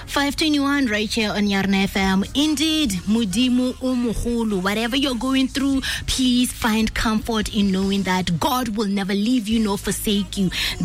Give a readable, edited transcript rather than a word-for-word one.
5:21 right here on Yarna FM. Indeed, Mudimu Umuhulu, whatever you're going through, please find comfort in knowing that God will never leave you nor forsake you.